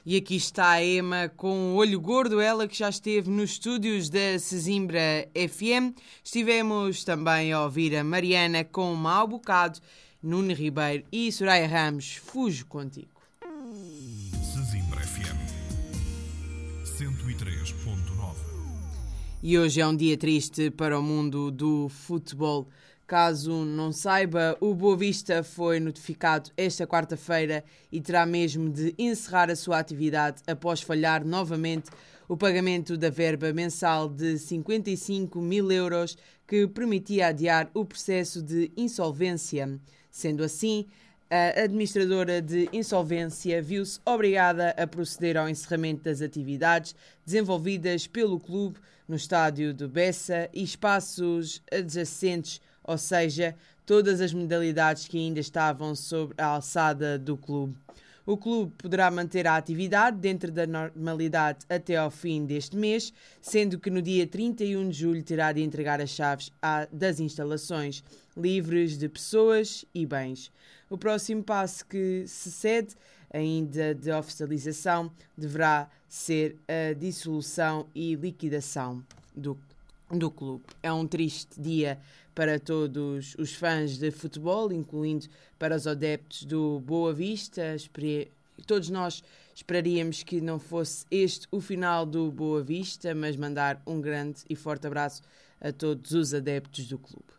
E aqui está a Emma com o olho gordo, ela que já esteve nos estúdios da Sesimbra FM. Estivemos também a ouvir a Mariana com Mau Bocado, Nuno Ribeiro e Soraya Ramos, Fujo Contigo. Sesimbra FM 103.9. E hoje é um dia triste para o mundo do futebol. Caso não saiba, o Boa Vista foi notificado esta quarta-feira e terá mesmo de encerrar a sua atividade após falhar novamente o pagamento da verba mensal de 55 mil euros que permitia adiar o processo de insolvência. Sendo assim, a administradora de insolvência viu-se obrigada a proceder ao encerramento das atividades desenvolvidas pelo clube no estádio do Bessa e espaços adjacentes, ou seja, todas as modalidades que ainda estavam sob a alçada do clube. O clube poderá manter a atividade dentro da normalidade até ao fim deste mês, sendo que no dia 31 de julho terá de entregar as chaves das instalações, livres de pessoas e bens. O próximo passo que se cede, ainda de oficialização, deverá ser a dissolução e liquidação do clube. É um triste dia para todos os fãs de futebol, incluindo para os adeptos do Boa Vista. Todos nós esperaríamos que não fosse este o final do Boa Vista, mas mandar um grande e forte abraço a todos os adeptos do clube.